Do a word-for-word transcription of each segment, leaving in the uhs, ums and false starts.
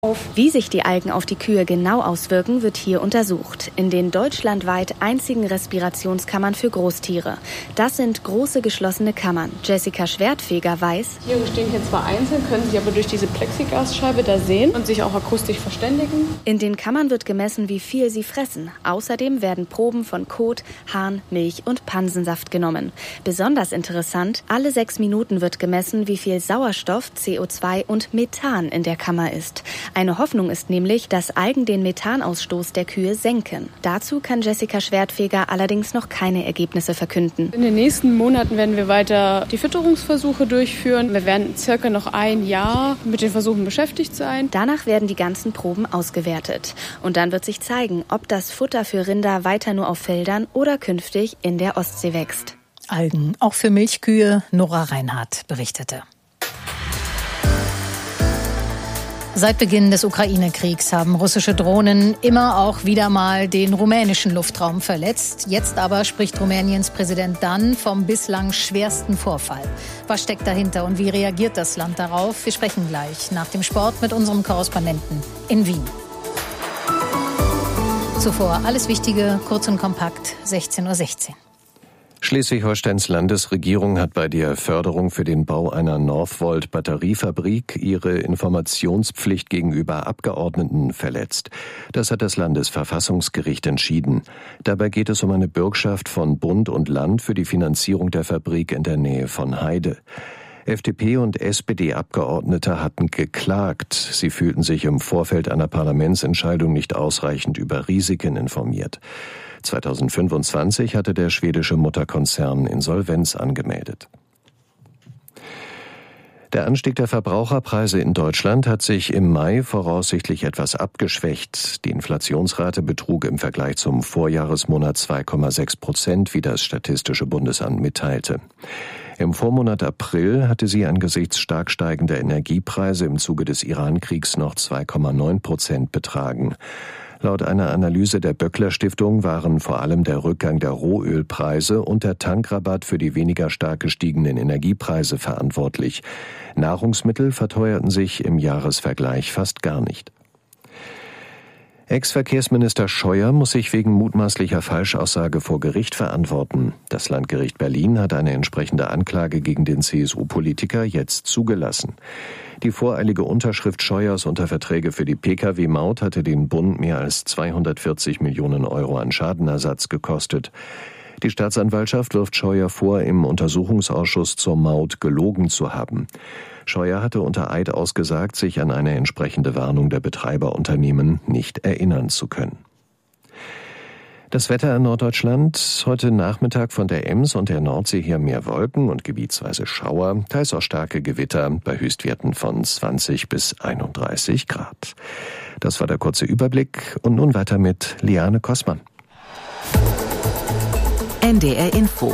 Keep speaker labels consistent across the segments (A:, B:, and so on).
A: Wie sich die Algen auf die Kühe genau auswirken, wird hier untersucht. In den deutschlandweit einzigen Respirationskammern für Großtiere. Das sind große geschlossene Kammern. Jessica Schwertfeger weiß:
B: Tiere stehen hier zwar einzeln, können sich aber durch diese Plexiglasscheibe da sehen und sich auch akustisch verständigen.
A: In den Kammern wird gemessen, wie viel sie fressen. Außerdem werden Proben von Kot, Harn, Milch und Pansensaft genommen. Besonders interessant: alle sechs Minuten wird gemessen, wie viel Sauerstoff, C O zwei und Methan in der Kammer ist. Eine Hoffnung ist nämlich, dass Algen den Methanausstoß der Kühe senken. Dazu kann Jessica Schwertfeger allerdings noch keine Ergebnisse verkünden.
B: In den nächsten Monaten werden wir weiter die Fütterungsversuche durchführen. Wir werden circa noch ein Jahr mit den Versuchen beschäftigt sein.
A: Danach werden die ganzen Proben ausgewertet. Und dann wird sich zeigen, ob das Futter für Rinder weiter nur auf Feldern oder künftig in der Ostsee wächst.
C: Algen, auch für Milchkühe, Nora Reinhardt berichtete. Seit Beginn des Ukraine-Kriegs haben russische Drohnen immer auch wieder mal den rumänischen Luftraum verletzt. Jetzt aber spricht Rumäniens Präsident dann vom bislang schwersten Vorfall. Was steckt dahinter und wie reagiert das Land darauf? Wir sprechen gleich nach dem Sport mit unserem Korrespondenten in Wien. Zuvor alles Wichtige, kurz und kompakt, sechzehn Uhr sechzehn.
D: Schleswig-Holsteins Landesregierung hat bei der Förderung für den Bau einer Northvolt-Batteriefabrik ihre Informationspflicht gegenüber Abgeordneten verletzt. Das hat das Landesverfassungsgericht entschieden. Dabei geht es um eine Bürgschaft von Bund und Land für die Finanzierung der Fabrik in der Nähe von Heide. F D P- und S P D-Abgeordnete hatten geklagt. Sie fühlten sich im Vorfeld einer Parlamentsentscheidung nicht ausreichend über Risiken informiert. zweitausendfünfundzwanzig hatte der schwedische Mutterkonzern Insolvenz angemeldet. Der Anstieg der Verbraucherpreise in Deutschland hat sich im Mai voraussichtlich etwas abgeschwächt. Die Inflationsrate betrug im Vergleich zum Vorjahresmonat zwei Komma sechs Prozent, wie das Statistische Bundesamt mitteilte. Im Vormonat April hatte sie angesichts stark steigender Energiepreise im Zuge des Iran-Kriegs noch zwei Komma neun Prozent betragen. Laut einer Analyse der Böckler Stiftung waren vor allem der Rückgang der Rohölpreise und der Tankrabatt für die weniger stark gestiegenen Energiepreise verantwortlich. Nahrungsmittel verteuerten sich im Jahresvergleich fast gar nicht. Ex-Verkehrsminister Scheuer muss sich wegen mutmaßlicher Falschaussage vor Gericht verantworten. Das Landgericht Berlin hat eine entsprechende Anklage gegen den C S U-Politiker jetzt zugelassen. Die voreilige Unterschrift Scheuers unter Verträge für die Pkw-Maut hatte den Bund mehr als zweihundertvierzig Millionen Euro an Schadenersatz gekostet. Die Staatsanwaltschaft wirft Scheuer vor, im Untersuchungsausschuss zur Maut gelogen zu haben. Scheuer hatte unter Eid ausgesagt, sich an eine entsprechende Warnung der Betreiberunternehmen nicht erinnern zu können. Das Wetter in Norddeutschland: heute Nachmittag von der Ems und der Nordsee her mehr Wolken und gebietsweise Schauer, teils auch starke Gewitter bei Höchstwerten von zwanzig bis einunddreißig Grad. Das war der kurze Überblick und nun weiter mit Liane Kossmann.
E: N D R Info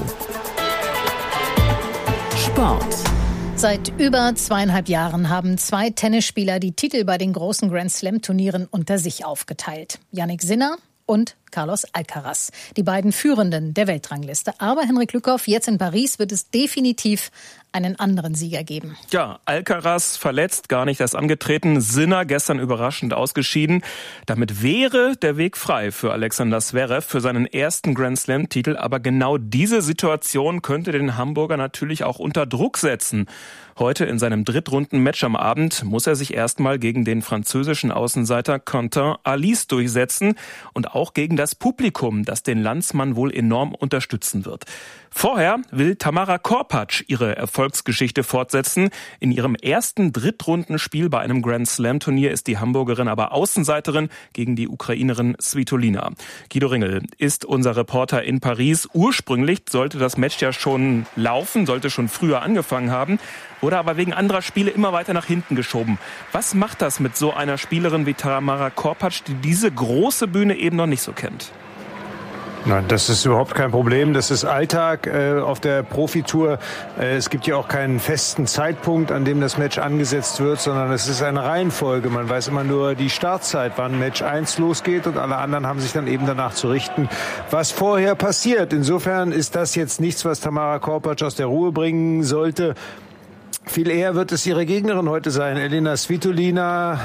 E: Sport.
C: Seit über zweieinhalb Jahren haben zwei Tennisspieler die Titel bei den großen Grand-Slam-Turnieren unter sich aufgeteilt. Jannik Sinner und Carlos Alcaraz, die beiden Führenden der Weltrangliste. Aber Henrik Lückhoff, jetzt in Paris wird es definitiv einen anderen Sieger geben.
F: Ja, Alcaraz verletzt, gar nicht erst angetreten. Sinner gestern überraschend ausgeschieden. Damit wäre der Weg frei für Alexander Zverev für seinen ersten Grand-Slam-Titel. Aber genau diese Situation könnte den Hamburger natürlich auch unter Druck setzen. Heute in seinem Drittrunden-Match am Abend muss er sich erstmal gegen den französischen Außenseiter Quentin Alice durchsetzen und auch gegen das Publikum, das den Landsmann wohl enorm unterstützen wird. Vorher will Tamara Korpatsch ihre Erfolgsgeschichte fortsetzen. In ihrem ersten Drittrundenspiel bei einem Grand-Slam-Turnier ist die Hamburgerin aber Außenseiterin gegen die Ukrainerin Svitolina. Guido Ringel ist unser Reporter in Paris. Ursprünglich sollte das Match ja schon laufen, sollte schon früher angefangen haben, wurde aber wegen anderer Spiele immer weiter nach hinten geschoben. Was macht das mit so einer Spielerin wie Tamara Korpatsch, die diese große Bühne eben noch nicht so kennt?
G: Nein, das ist überhaupt kein Problem. Das ist Alltag äh, auf der Profitour. Äh, es gibt ja auch keinen festen Zeitpunkt, an dem das Match angesetzt wird, sondern es ist eine Reihenfolge. Man weiß immer nur die Startzeit, wann Match eins losgeht, und alle anderen haben sich dann eben danach zu richten, was vorher passiert. Insofern ist das jetzt nichts, was Tamara Korpatsch aus der Ruhe bringen sollte. Viel eher wird es ihre Gegnerin heute sein, Elina Svitolina.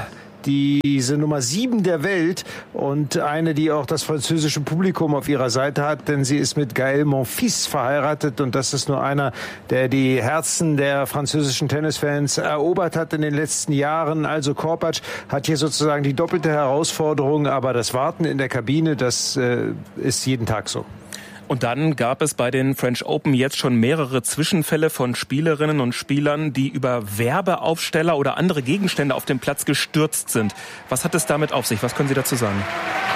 G: diese Nummer sieben der Welt und eine, die auch das französische Publikum auf ihrer Seite hat, denn sie ist mit Gaël Monfils verheiratet und das ist nur einer, der die Herzen der französischen Tennisfans erobert hat in den letzten Jahren. Also Korpatsch hat hier sozusagen die doppelte Herausforderung, aber das Warten in der Kabine, das äh, ist jeden Tag so.
F: Und dann gab es bei den French Open jetzt schon mehrere Zwischenfälle von Spielerinnen und Spielern, die über Werbeaufsteller oder andere Gegenstände auf dem Platz gestürzt sind. Was hat es damit auf sich? Was können Sie dazu sagen?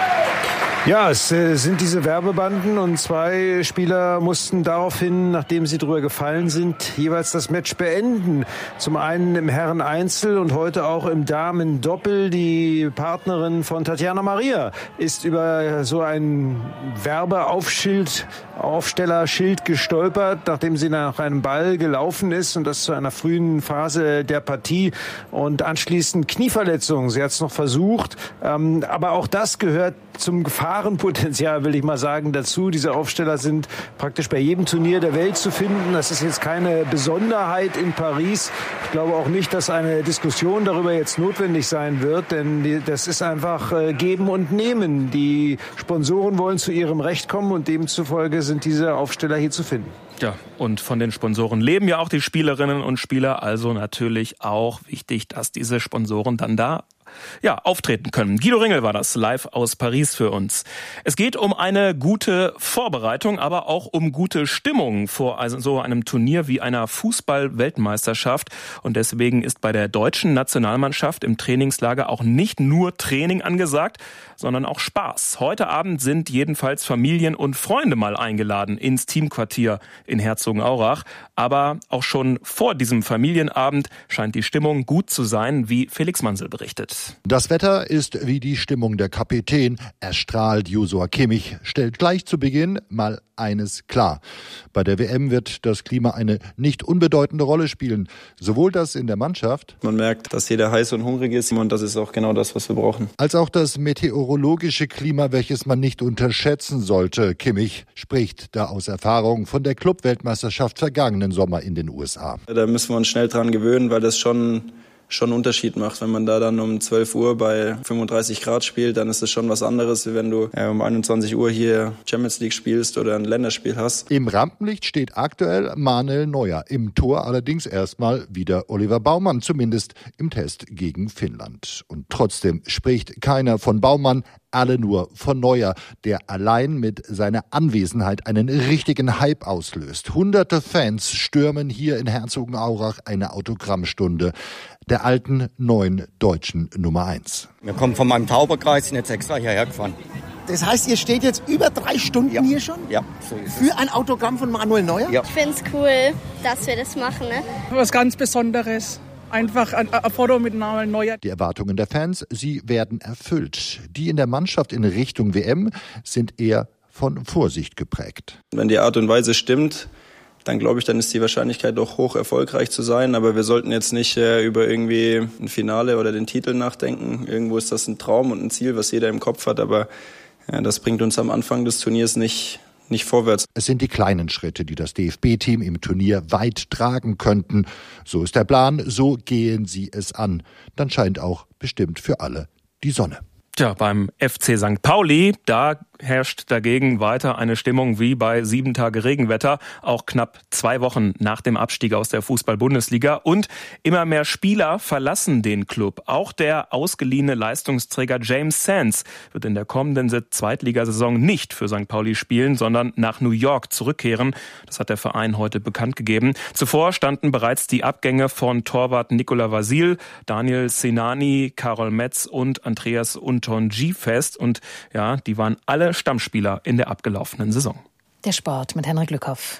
G: Ja, es äh, sind diese Werbebanden und zwei Spieler mussten daraufhin, nachdem sie drüber gefallen sind, jeweils das Match beenden. Zum einen im Herren-Einzel und heute auch im Damen-Doppel. Die Partnerin von Tatjana Maria ist über so ein Werbeaufschild, Aufstellerschild gestolpert, nachdem sie nach einem Ball gelaufen ist und das zu einer frühen Phase der Partie und anschließend Knieverletzungen. Sie hat es noch versucht, ähm, aber auch das gehört zum Gefahrenpotenzial, will ich mal sagen, dazu. Diese Aufsteller sind praktisch bei jedem Turnier der Welt zu finden. Das ist jetzt keine Besonderheit in Paris. Ich glaube auch nicht, dass eine Diskussion darüber jetzt notwendig sein wird, denn das ist einfach äh, Geben und Nehmen. Die Sponsoren wollen zu ihrem Recht kommen und demzufolge sind diese Aufsteller hier zu finden.
F: Ja, und von den Sponsoren leben ja auch die Spielerinnen und Spieler, also natürlich auch wichtig, dass diese Sponsoren dann da ja, auftreten können. Guido Ringel war das live aus Paris für uns. Es geht um eine gute Vorbereitung, aber auch um gute Stimmung vor so einem Turnier wie einer Fußball-Weltmeisterschaft. Und deswegen ist bei der deutschen Nationalmannschaft im Trainingslager auch nicht nur Training angesagt, sondern auch Spaß. Heute Abend sind jedenfalls Familien und Freunde mal eingeladen ins Teamquartier in Herzogenaurach. Aber auch schon vor diesem Familienabend scheint die Stimmung gut zu sein, wie Felix Mansel berichtet.
H: Das Wetter ist wie die Stimmung der Kapitän. Er strahlt. Joshua Kimmich stellt gleich zu Beginn mal eines klar. Bei der W M wird das Klima eine nicht unbedeutende Rolle spielen. Sowohl das in der Mannschaft.
I: Man merkt, dass jeder heiß und hungrig ist und das ist auch genau das, was wir brauchen.
H: Als auch das meteorologische Klima, welches man nicht unterschätzen sollte. Kimmich spricht da aus Erfahrung von der Club-Weltmeisterschaft vergangenen Sommer in den U S A.
I: Da müssen wir uns schnell dran gewöhnen, weil das schon schon einen Unterschied macht. Wenn man da dann um zwölf Uhr bei fünfunddreißig Grad spielt, dann ist es schon was anderes, wie wenn du äh, um einundzwanzig Uhr hier Champions League spielst oder ein Länderspiel hast.
H: Im Rampenlicht steht aktuell Manuel Neuer. Im Tor allerdings erstmal wieder Oliver Baumann, zumindest im Test gegen Finnland. Und trotzdem spricht keiner von Baumann, alle nur von Neuer, der allein mit seiner Anwesenheit einen richtigen Hype auslöst. Hunderte Fans stürmen hier in Herzogenaurach eine Autogrammstunde der alten neuen deutschen Nummer eins.
J: Wir kommen von meinem Tauberkreis, sind jetzt extra hierher gefahren.
K: Das heißt, ihr steht jetzt über drei Stunden
J: ja.
K: hier schon?
J: Ja, so ist
K: Für
J: es.
K: ein Autogramm von Manuel Neuer?
J: Ja.
L: Ich finde es cool, dass wir das machen. Ne?
M: Was ganz Besonderes. Einfach ein, ein Foto mit Manuel Neuer.
H: Die Erwartungen der Fans, sie werden erfüllt. Die in der Mannschaft in Richtung W M sind eher von Vorsicht geprägt.
I: Wenn die Art und Weise stimmt, dann glaube ich, dann ist die Wahrscheinlichkeit doch hoch, erfolgreich zu sein. Aber wir sollten jetzt nicht äh, über irgendwie ein Finale oder den Titel nachdenken. Irgendwo ist das ein Traum und ein Ziel, was jeder im Kopf hat. Aber ja, das bringt uns am Anfang des Turniers nicht nicht vorwärts.
H: Es sind die kleinen Schritte, die das D F B-Team im Turnier weit tragen könnten. So ist der Plan, so gehen sie es an. Dann scheint auch bestimmt für alle die Sonne.
F: Tja, beim F C Sankt Pauli, da herrscht dagegen weiter eine Stimmung wie bei sieben Tage Regenwetter, auch knapp zwei Wochen nach dem Abstieg aus der Fußball-Bundesliga. Und immer mehr Spieler verlassen den Club. Auch der ausgeliehene Leistungsträger James Sands wird in der kommenden Zweitligasaison nicht für Sankt Pauli spielen, sondern nach New York zurückkehren. Das hat der Verein heute bekannt gegeben. Zuvor standen bereits die Abgänge von Torwart Nicola Vasil, Daniel Sinani, Karol Metz und Andreas Untonji fest. Und ja, die waren alle Stammspieler in der abgelaufenen Saison.
C: Der Sport mit Henrik Lückhoff.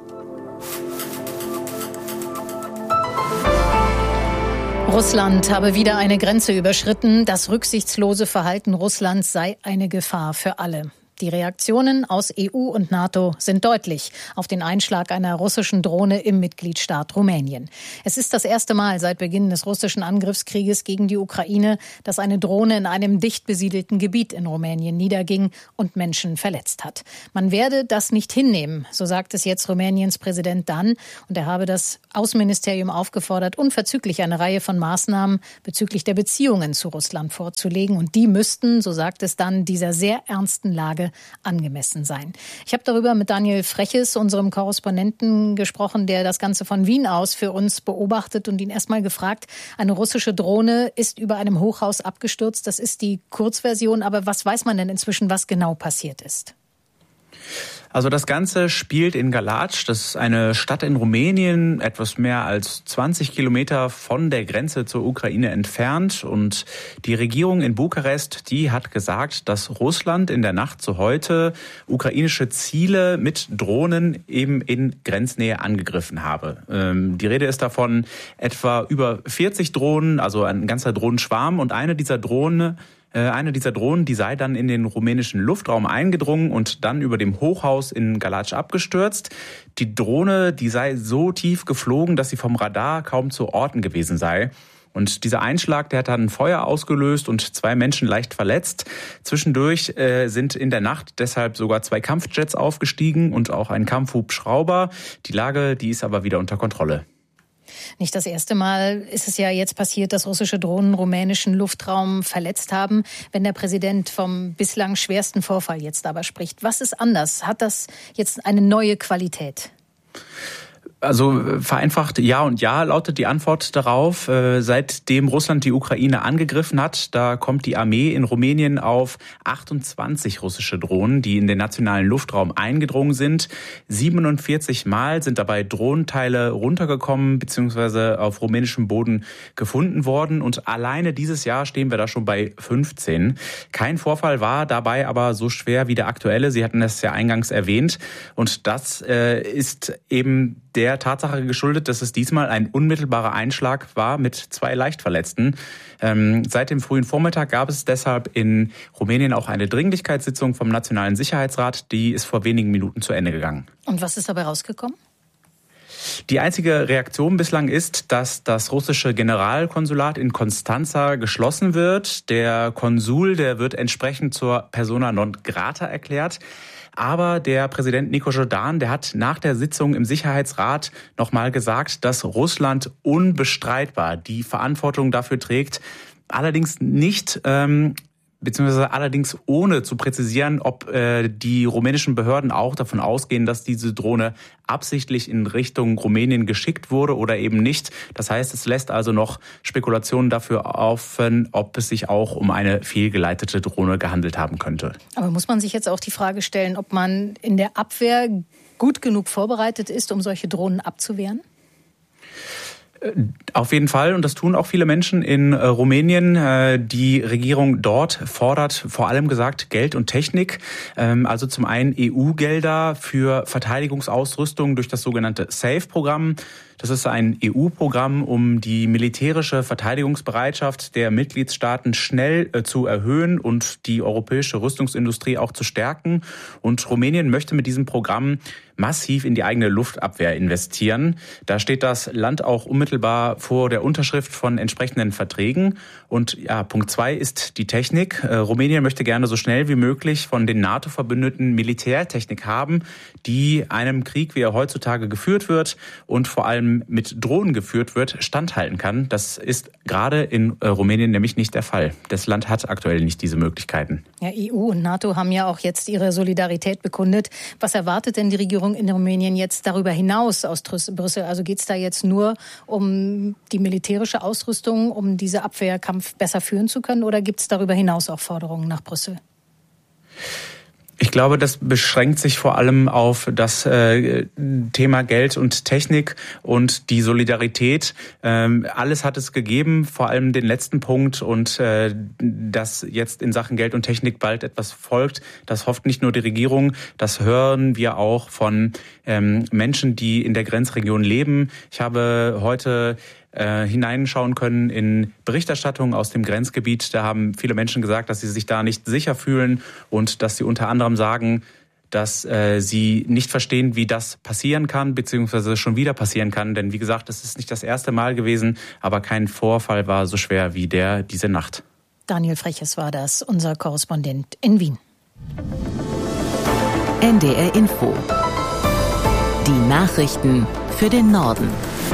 C: Russland habe wieder eine Grenze überschritten. Das rücksichtslose Verhalten Russlands sei eine Gefahr für alle. Die Reaktionen aus E U und NATO sind deutlich auf den Einschlag einer russischen Drohne im Mitgliedstaat Rumänien. Es ist das erste Mal seit Beginn des russischen Angriffskrieges gegen die Ukraine, dass eine Drohne in einem dicht besiedelten Gebiet in Rumänien niederging und Menschen verletzt hat. Man werde das nicht hinnehmen, so sagt es jetzt Rumäniens Präsident Dan. Und er habe das Außenministerium aufgefordert, unverzüglich eine Reihe von Maßnahmen bezüglich der Beziehungen zu Russland vorzulegen. Und die müssten, so sagt es dann, dieser sehr ernsten Lage angemessen sein. Ich habe darüber mit Daniel Freches, unserem Korrespondenten, gesprochen, der das Ganze von Wien aus für uns beobachtet und ihn erstmal gefragt, eine russische Drohne ist über einem Hochhaus abgestürzt. Das ist die Kurzversion. Aber was weiß man denn inzwischen, was genau passiert ist?
N: Also das Ganze spielt in Galați, das ist eine Stadt in Rumänien, etwas mehr als zwanzig Kilometer von der Grenze zur Ukraine entfernt. Und die Regierung in Bukarest, die hat gesagt, dass Russland in der Nacht zu heute ukrainische Ziele mit Drohnen eben in Grenznähe angegriffen habe. Die Rede ist davon etwa über vierzig Drohnen, also ein ganzer Drohnenschwarm. Und eine dieser Drohnen Eine dieser Drohnen, die sei dann in den rumänischen Luftraum eingedrungen und dann über dem Hochhaus in Galați abgestürzt. Die Drohne, die sei so tief geflogen, dass sie vom Radar kaum zu orten gewesen sei. Und dieser Einschlag, der hat dann ein Feuer ausgelöst und zwei Menschen leicht verletzt. Zwischendurch äh, sind in der Nacht deshalb sogar zwei Kampfjets aufgestiegen und auch ein Kampfhubschrauber. Die Lage, die ist aber wieder unter Kontrolle.
C: Nicht das erste Mal ist es ja jetzt passiert, dass russische Drohnen rumänischen Luftraum verletzt haben. Wenn der Präsident vom bislang schwersten Vorfall jetzt aber spricht, was ist anders? Hat das jetzt eine neue Qualität?
N: Also vereinfacht ja und ja lautet die Antwort darauf. Äh, seitdem Russland die Ukraine angegriffen hat, da kommt die Armee in Rumänien auf achtundzwanzig russische Drohnen, die in den nationalen Luftraum eingedrungen sind. siebenundvierzig Mal sind dabei Drohnenteile runtergekommen bzw. auf rumänischem Boden gefunden worden. Und alleine dieses Jahr stehen wir da schon bei fünfzehn. Kein Vorfall war dabei aber so schwer wie der aktuelle. Sie hatten es ja eingangs erwähnt. Und das äh, ist eben der Tatsache geschuldet, dass es diesmal ein unmittelbarer Einschlag war mit zwei Leichtverletzten. Ähm, seit dem frühen Vormittag gab es deshalb in Rumänien auch eine Dringlichkeitssitzung vom Nationalen Sicherheitsrat. Die ist vor wenigen Minuten zu Ende gegangen.
C: Und was ist dabei rausgekommen?
N: Die einzige Reaktion bislang ist, dass das russische Generalkonsulat in Konstanza geschlossen wird. Der Konsul, der wird entsprechend zur Persona non grata erklärt. Aber der Präsident Nico Jordan, der hat nach der Sitzung im Sicherheitsrat nochmal gesagt, dass Russland unbestreitbar die Verantwortung dafür trägt. Allerdings nicht, ähm, beziehungsweise allerdings ohne zu präzisieren, ob äh, die rumänischen Behörden auch davon ausgehen, dass diese Drohne absichtlich in Richtung Rumänien geschickt wurde oder eben nicht. Das heißt, es lässt also noch Spekulationen dafür offen, ob es sich auch um eine fehlgeleitete Drohne gehandelt haben könnte.
C: Aber muss man sich jetzt auch die Frage stellen, ob man in der Abwehr gut genug vorbereitet ist, um solche Drohnen abzuwehren?
N: Auf jeden Fall, und das tun auch viele Menschen in äh, Rumänien. Äh, die Regierung dort fordert vor allem gesagt Geld und Technik, ähm, also zum einen E U-Gelder für Verteidigungsausrüstung durch das sogenannte SAFE-Programm. Das ist ein E U-Programm, um die militärische Verteidigungsbereitschaft der Mitgliedstaaten schnell äh, zu erhöhen und die europäische Rüstungsindustrie auch zu stärken. Und Rumänien möchte mit diesem Programm massiv in die eigene Luftabwehr investieren. Da steht das Land auch unmittelbar vor der Unterschrift von entsprechenden Verträgen. Und ja, Punkt zwei ist die Technik. Äh, Rumänien möchte gerne so schnell wie möglich von den NATO-Verbündeten Militärtechnik haben, die einem Krieg, wie er heutzutage geführt wird und vor allem mit Drohnen geführt wird, standhalten kann. Das ist gerade in äh, Rumänien nämlich nicht der Fall. Das Land hat aktuell nicht diese Möglichkeiten.
C: Ja, E U und NATO haben ja auch jetzt ihre Solidarität bekundet. Was erwartet denn die Regierung in Rumänien jetzt darüber hinaus aus Brüssel? Also geht es da jetzt nur um die militärische Ausrüstung, um diese Abwehrkampf besser führen zu können, oder gibt es darüber hinaus auch Forderungen nach Brüssel?
N: Ich glaube, das beschränkt sich vor allem auf das äh, Thema Geld und Technik und die Solidarität. Ähm, alles hat es gegeben, vor allem den letzten Punkt, und äh, dass jetzt in Sachen Geld und Technik bald etwas folgt, das hofft nicht nur die Regierung, das hören wir auch von ähm, Menschen, die in der Grenzregion leben. Ich habe heute äh, hineinschauen können in Berichterstattung aus dem Grenzgebiet. Da haben viele Menschen gesagt, dass sie sich da nicht sicher fühlen und dass sie unter anderem sagen, dass äh, sie nicht verstehen, wie das passieren kann, beziehungsweise schon wieder passieren kann. Denn wie gesagt, es ist nicht das erste Mal gewesen, aber kein Vorfall war so schwer wie der diese Nacht.
C: Daniel Freches war das, unser Korrespondent in Wien.
E: N D R Info. Die Nachrichten für den Norden.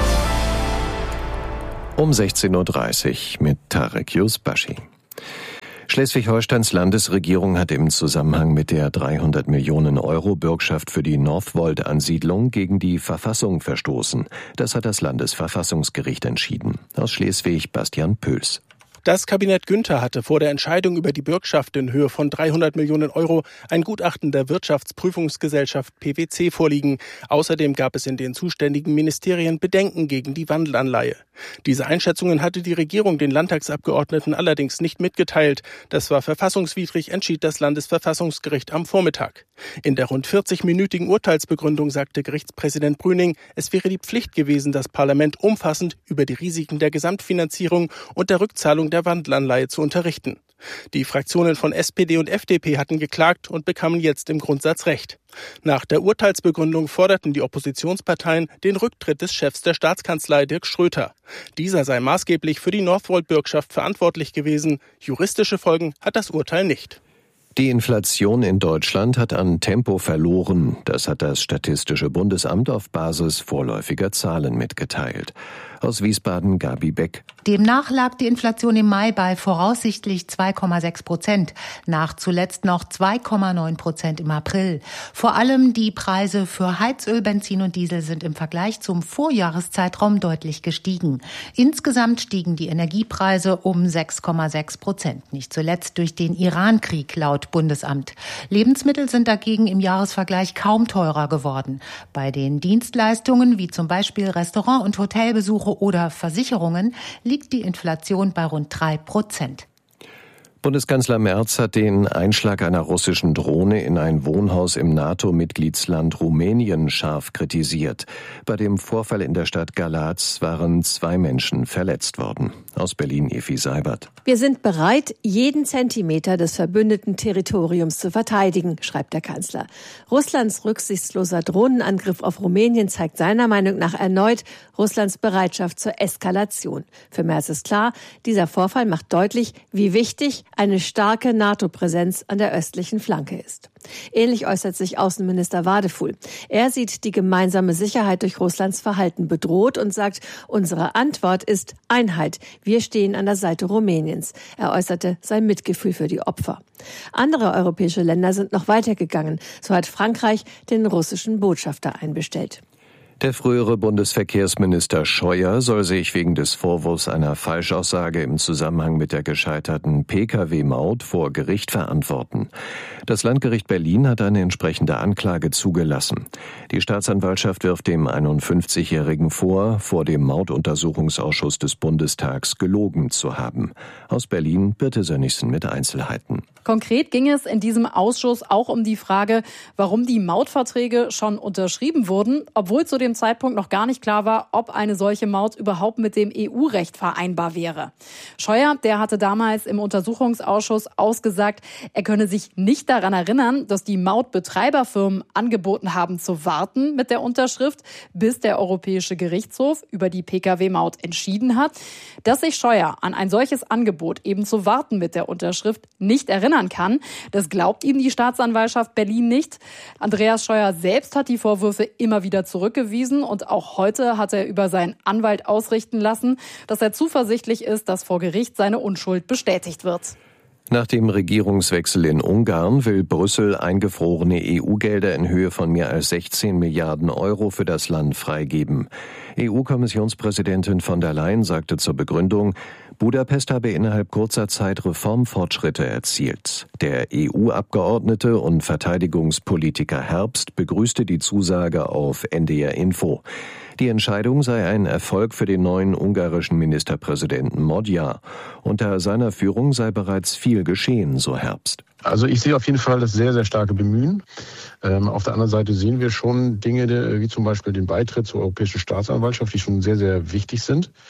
D: Um sechzehn Uhr dreißig mit Tarek Yusbashi. Schleswig-Holsteins Landesregierung hat im Zusammenhang mit der dreihundert Millionen Euro Bürgschaft für die Northvolt-Ansiedlung gegen die Verfassung verstoßen. Das hat das Landesverfassungsgericht entschieden. Aus Schleswig Bastian Pöls.
O: Das Kabinett Günther hatte vor der Entscheidung über die Bürgschaft in Höhe von dreihundert Millionen Euro ein Gutachten der Wirtschaftsprüfungsgesellschaft P W C vorliegen. Außerdem gab es in den zuständigen Ministerien Bedenken gegen die Wandelanleihe. Diese Einschätzungen hatte die Regierung den Landtagsabgeordneten allerdings nicht mitgeteilt. Das war verfassungswidrig, entschied das Landesverfassungsgericht am Vormittag. In der rund vierzig-minütigen Urteilsbegründung sagte Gerichtspräsident Brüning, es wäre die Pflicht gewesen, das Parlament umfassend über die Risiken der Gesamtfinanzierung und der Rückzahlung der Wandelanleihe zu unterrichten. Die Fraktionen von S P D und F D P hatten geklagt und bekamen jetzt im Grundsatz Recht. Nach der Urteilsbegründung forderten die Oppositionsparteien den Rücktritt des Chefs der Staatskanzlei Dirk Schröter. Dieser sei maßgeblich für die Northvolt-Bürgschaft verantwortlich gewesen. Juristische Folgen hat das Urteil nicht.
D: Die Inflation in Deutschland hat an Tempo verloren. Das hat das Statistische Bundesamt auf Basis vorläufiger Zahlen mitgeteilt. Aus Wiesbaden Gabi Beck.
P: Demnach lag die Inflation im Mai bei voraussichtlich zwei Komma sechs Prozent, nach zuletzt noch zwei Komma neun Prozent im April. Vor allem die Preise für Heizöl, Benzin und Diesel sind im Vergleich zum Vorjahreszeitraum deutlich gestiegen. Insgesamt stiegen die Energiepreise um sechs Komma sechs Prozent, nicht zuletzt durch den Iran-Krieg laut Bundesamt. Lebensmittel sind dagegen im Jahresvergleich kaum teurer geworden. Bei den Dienstleistungen wie zum Beispiel Restaurant- und Hotelbesuche oder Versicherungen liegt die Inflation bei rund drei Prozent.
D: Bundeskanzler Merz hat den Einschlag einer russischen Drohne in ein Wohnhaus im NATO-Mitgliedsland Rumänien scharf kritisiert. Bei dem Vorfall in der Stadt Galatz waren zwei Menschen verletzt worden. Aus Berlin Efi Seibert.
Q: Wir sind bereit, jeden Zentimeter des verbündeten Territoriums zu verteidigen, schreibt der Kanzler. Russlands rücksichtsloser Drohnenangriff auf Rumänien zeigt seiner Meinung nach erneut Russlands Bereitschaft zur Eskalation. Für Merz ist klar, dieser Vorfall macht deutlich, wie wichtig eine starke NATO-Präsenz an der östlichen Flanke ist. Ähnlich äußert sich Außenminister Wadefuhl. Er sieht die gemeinsame Sicherheit durch Russlands Verhalten bedroht und sagt, unsere Antwort ist Einheit. Wir stehen an der Seite Rumäniens. Er äußerte sein Mitgefühl für die Opfer. Andere europäische Länder sind noch weitergegangen. So hat Frankreich den russischen Botschafter einbestellt.
D: Der frühere Bundesverkehrsminister Scheuer soll sich wegen des Vorwurfs einer Falschaussage im Zusammenhang mit der gescheiterten Pkw-Maut vor Gericht verantworten. Das Landgericht Berlin hat eine entsprechende Anklage zugelassen. Die Staatsanwaltschaft wirft dem einundfünfzigjährigen vor, vor dem Mautuntersuchungsausschuss des Bundestags gelogen zu haben. Aus Berlin Birte Sönnigsen mit Einzelheiten.
R: Konkret ging es in diesem Ausschuss auch um die Frage, warum die Mautverträge schon unterschrieben wurden, obwohl zu dem Zeitpunkt noch gar nicht klar war, ob eine solche Maut überhaupt mit dem E U-Recht vereinbar wäre. Scheuer, der hatte damals im Untersuchungsausschuss ausgesagt, er könne sich nicht daran erinnern, dass die Mautbetreiberfirmen angeboten haben zu warten mit der Unterschrift, bis der Europäische Gerichtshof über die Pkw-Maut entschieden hat. Dass sich Scheuer an ein solches Angebot, eben zu warten mit der Unterschrift, nicht erinnern kann, das glaubt ihm die Staatsanwaltschaft Berlin nicht. Andreas Scheuer selbst hat die Vorwürfe immer wieder zurückgewiesen und auch heute hat er über seinen Anwalt ausrichten lassen, dass er zuversichtlich ist, dass vor Gericht seine Unschuld bestätigt wird.
D: Nach dem Regierungswechsel in Ungarn will Brüssel eingefrorene E U-Gelder in Höhe von mehr als sechzehn Milliarden Euro für das Land freigeben. E U-Kommissionspräsidentin von der Leyen sagte zur Begründung, Budapest habe innerhalb kurzer Zeit Reformfortschritte erzielt. Der E U-Abgeordnete und Verteidigungspolitiker Herbst begrüßte die Zusage auf N D R Info. Die Entscheidung sei ein Erfolg für den neuen ungarischen Ministerpräsidenten Magyar. Unter seiner Führung sei bereits viel geschehen, so Herbst.
S: Also ich sehe auf jeden Fall das sehr, sehr starke Bemühen. Ähm, auf der anderen Seite sehen wir schon Dinge, wie zum Beispiel den Beitritt zur Europäischen Staatsanwaltschaft, die schon sehr, sehr wichtig sind.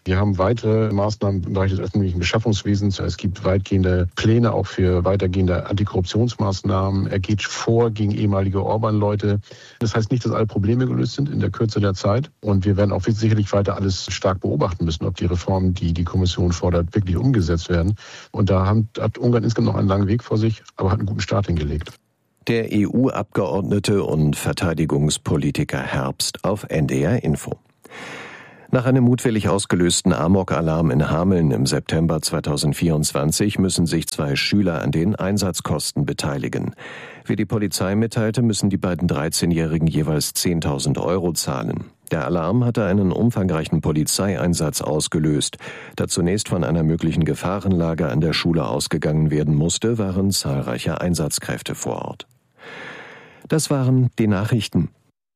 S: Wir haben weitere Maßnahmen im Bereich des öffentlichen Beschaffungswesens. Es gibt weitgehende Pläne auch für weitergehende Antikorruptionsmaßnahmen. Er geht vor gegen ehemalige Orban-Leute. Das heißt nicht, dass alle Probleme gelöst sind in der Kürze der Zeit. Und wir werden auch sicherlich weiter alles stark beobachten müssen, ob die Reformen, die die Kommission fordert, wirklich umgesetzt werden. Und da hat Ungarn insgesamt noch einen langen Weg vor sich, aber hat einen guten Start hingelegt.
D: Der E U-Abgeordnete und Verteidigungspolitiker Herbst auf N D R Info. Nach einem mutwillig ausgelösten Amok-Alarm in Hameln im September zweitausendvierundzwanzig müssen sich zwei Schüler an den Einsatzkosten beteiligen. Wie die Polizei mitteilte, müssen die beiden dreizehnjährigen jeweils zehntausend Euro zahlen. Der Alarm hatte einen umfangreichen Polizeieinsatz ausgelöst. Da zunächst von einer möglichen Gefahrenlage an der Schule ausgegangen werden musste, waren zahlreiche Einsatzkräfte vor Ort. Das waren die Nachrichten.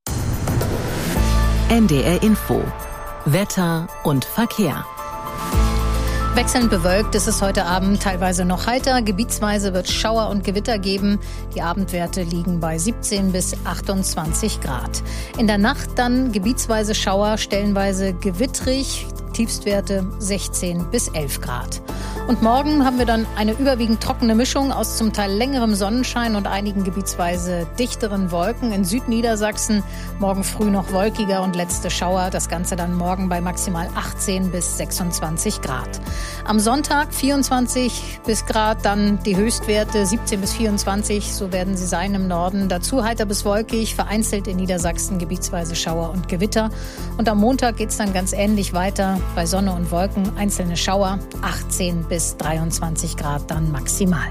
E: N D R Info. Wetter und Verkehr.
C: Wechselnd bewölkt ist es heute Abend, teilweise noch heiter. Gebietsweise wird Schauer und Gewitter geben. Die Abendwerte liegen bei siebzehn bis achtundzwanzig Grad. In der Nacht dann gebietsweise Schauer, stellenweise gewittrig. Tiefstwerte sechzehn bis elf Grad. Und morgen haben wir dann eine überwiegend trockene Mischung aus zum Teil längerem Sonnenschein und einigen gebietsweise dichteren Wolken in Südniedersachsen. Morgen früh noch wolkiger und letzte Schauer. Das Ganze dann morgen bei maximal achtzehn bis sechsundzwanzig Grad. Am Sonntag vierundzwanzig bis Grad, dann die Höchstwerte siebzehn bis vierundzwanzig. So werden sie sein im Norden. Dazu heiter bis wolkig, vereinzelt in Niedersachsen gebietsweise Schauer und Gewitter. Und am Montag geht es dann ganz ähnlich weiter. Bei Sonne und Wolken einzelne Schauer, achtzehn bis dreiundzwanzig Grad dann maximal.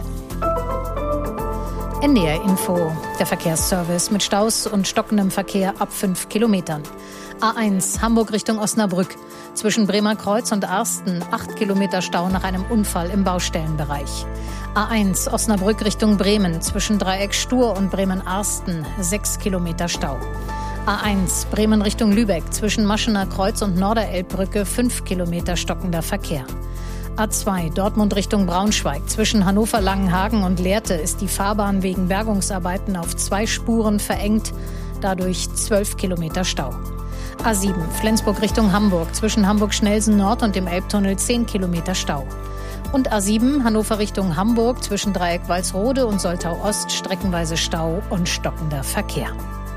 C: N D R Info, der Verkehrsservice mit Staus und stockendem Verkehr ab fünf Kilometern. A eins Hamburg Richtung Osnabrück. Zwischen Bremer Kreuz und Arsten acht Kilometer Stau nach einem Unfall im Baustellenbereich. A eins Osnabrück Richtung Bremen. Zwischen Dreieck Stur und Bremen-Arsten sechs Kilometer Stau. A eins Bremen Richtung Lübeck. Zwischen Maschener Kreuz und Norderelbbrücke fünf Kilometer stockender Verkehr. A zwei Dortmund Richtung Braunschweig. Zwischen Hannover-Langenhagen und Lehrte ist die Fahrbahn wegen Bergungsarbeiten auf zwei Spuren verengt. Dadurch zwölf Kilometer Stau. A sieben Flensburg Richtung Hamburg. Zwischen Hamburg-Schnelsen Nord und dem Elbtunnel zehn Kilometer Stau. Und A sieben Hannover Richtung Hamburg. Zwischen Dreieck Walsrode und Soltau Ost streckenweise Stau und stockender Verkehr.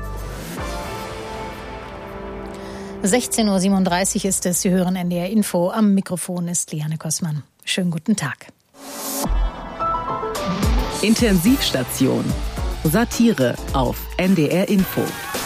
C: sechzehn Uhr siebenunddreißig ist es. Sie hören N D R Info. Am Mikrofon ist Liane Kossmann. Schönen guten Tag.
E: Intensivstation. Satire auf N D R Info.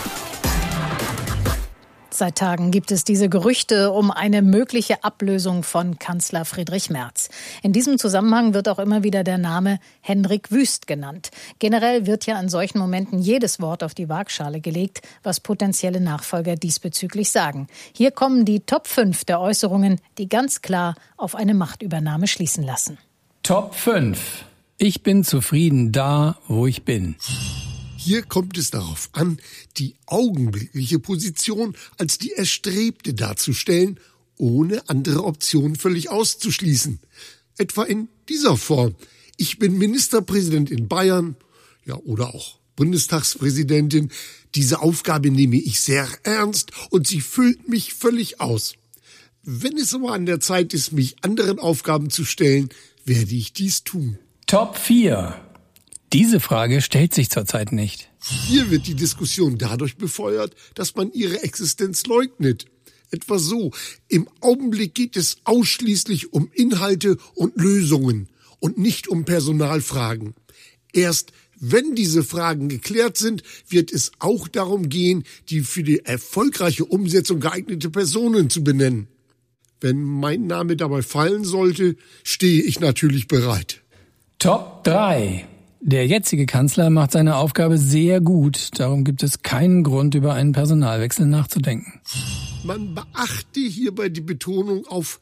C: Seit Tagen gibt es diese Gerüchte um eine mögliche Ablösung von Kanzler Friedrich Merz. In diesem Zusammenhang wird auch immer wieder der Name Hendrik Wüst genannt. Generell wird ja in solchen Momenten jedes Wort auf die Waagschale gelegt, was potenzielle Nachfolger diesbezüglich sagen. Hier kommen die Top fünf der Äußerungen, die ganz klar auf eine Machtübernahme schließen lassen.
T: Top fünf. Ich bin zufrieden da, wo ich bin.
U: Hier kommt es darauf an, die augenblickliche Position als die erstrebte darzustellen, ohne andere Optionen völlig auszuschließen. Etwa in dieser Form. Ich bin Ministerpräsident in Bayern, ja, oder auch Bundestagspräsidentin. Diese Aufgabe nehme ich sehr ernst und sie füllt mich völlig aus. Wenn es aber an der Zeit ist, mich anderen Aufgaben zu stellen, werde ich dies tun.
T: Top vier. Diese Frage stellt sich zurzeit nicht.
U: Hier wird die Diskussion dadurch befeuert, dass man ihre Existenz leugnet. Etwa so: Im Augenblick geht es ausschließlich um Inhalte und Lösungen und nicht um Personalfragen. Erst wenn diese Fragen geklärt sind, wird es auch darum gehen, die für die erfolgreiche Umsetzung geeignete Personen zu benennen. Wenn mein Name dabei fallen sollte, stehe ich natürlich bereit.
T: Top drei. Der jetzige Kanzler macht seine Aufgabe sehr gut. Darum gibt es keinen Grund, über einen Personalwechsel nachzudenken.
U: Man beachte hierbei die Betonung auf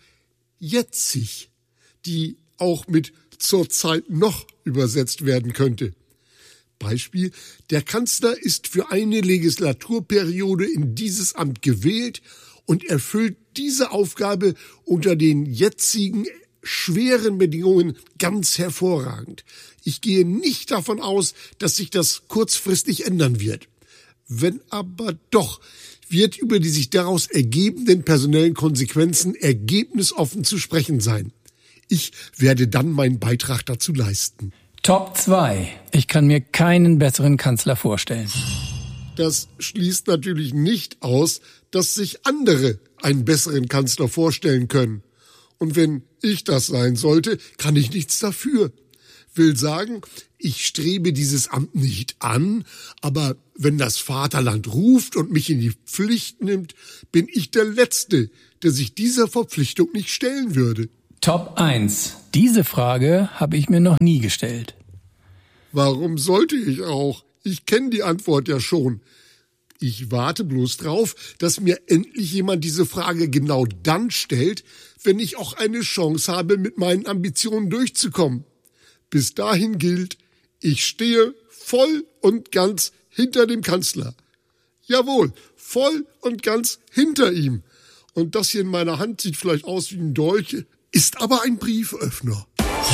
U: jetzig, die auch mit zurzeit noch übersetzt werden könnte. Beispiel: Der Kanzler ist für eine Legislaturperiode in dieses Amt gewählt und erfüllt diese Aufgabe unter den jetzigen schweren Bedingungen ganz hervorragend. Ich gehe nicht davon aus, dass sich das kurzfristig ändern wird. Wenn aber doch wird über die sich daraus ergebenden personellen Konsequenzen ergebnisoffen zu sprechen sein. Ich werde dann meinen Beitrag dazu leisten.
T: Top zwei. Ich kann mir keinen besseren Kanzler vorstellen.
U: Das schließt natürlich nicht aus, dass sich andere einen besseren Kanzler vorstellen können. Und wenn ich das sein sollte, kann ich nichts dafür. Will sagen, ich strebe dieses Amt nicht an, aber wenn das Vaterland ruft und mich in die Pflicht nimmt, bin ich der Letzte, der sich dieser Verpflichtung nicht stellen würde.
T: Top eins. Diese Frage habe ich mir noch nie gestellt.
U: Warum sollte ich auch? Ich kenne die Antwort ja schon. Ich warte bloß drauf, dass mir endlich jemand diese Frage genau dann stellt, wenn ich auch eine Chance habe, mit meinen Ambitionen durchzukommen. Bis dahin gilt, ich stehe voll und ganz hinter dem Kanzler. Jawohl, voll und ganz hinter ihm. Und das hier in meiner Hand sieht vielleicht aus wie ein Dolch, ist aber ein Brieföffner.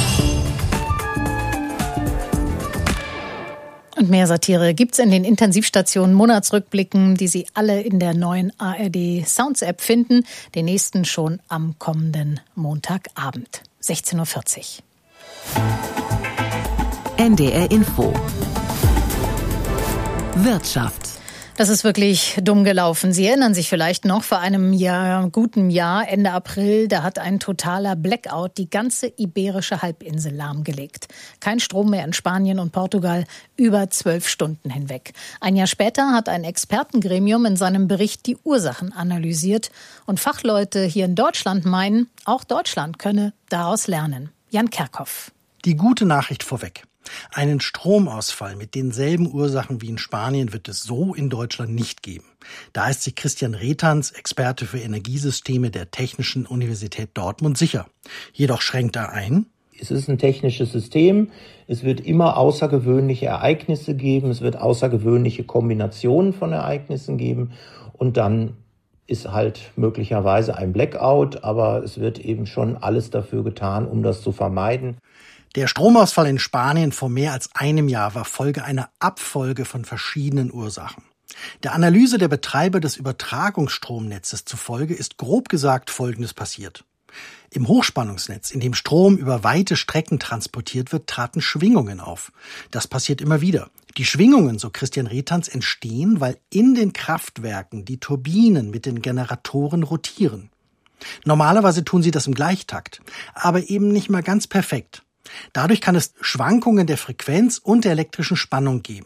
C: Und mehr Satire gibt's in den Intensivstationen Monatsrückblicken, die Sie alle in der neuen A R D Sounds App finden. Den nächsten schon am kommenden Montagabend, sechzehn Uhr vierzig.
E: N D R Info. Wirtschaft.
C: Das ist wirklich dumm gelaufen. Sie erinnern sich vielleicht noch, vor einem Jahr, guten Jahr, Ende April, da hat ein totaler Blackout die ganze iberische Halbinsel lahmgelegt. Kein Strom mehr in Spanien und Portugal über zwölf Stunden hinweg. Ein Jahr später hat ein Expertengremium in seinem Bericht die Ursachen analysiert. Und Fachleute hier in Deutschland meinen, auch Deutschland könne daraus lernen. Jan Kerkhoff.
B: Die gute Nachricht vorweg. Einen Stromausfall mit denselben Ursachen wie in Spanien wird es so in Deutschland nicht geben. Da ist sich Christian Rethans, Experte für Energiesysteme der Technischen Universität Dortmund, sicher. Jedoch schränkt er ein:
V: Es ist ein technisches System. Es wird immer außergewöhnliche Ereignisse geben. Es wird außergewöhnliche Kombinationen von Ereignissen geben. Und dann ist halt möglicherweise ein Blackout. Aber es wird eben schon alles dafür getan, um das zu vermeiden.
B: Der Stromausfall in Spanien vor mehr als einem Jahr war Folge einer Abfolge von verschiedenen Ursachen. Der Analyse der Betreiber des Übertragungsstromnetzes zufolge ist grob gesagt Folgendes passiert. Im Hochspannungsnetz, in dem Strom über weite Strecken transportiert wird, traten Schwingungen auf. Das passiert immer wieder. Die Schwingungen, so Christian Rethans, entstehen, weil in den Kraftwerken die Turbinen mit den Generatoren rotieren. Normalerweise tun sie das im Gleichtakt, aber eben nicht mal ganz perfekt. Dadurch kann es Schwankungen der Frequenz und der elektrischen Spannung geben.